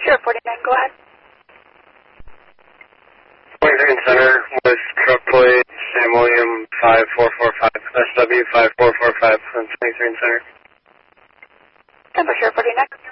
Sure, 49, go ahead. 23 Center with truck plate Sam William 5445, SW 5445 from 23 Center. Temperature 49.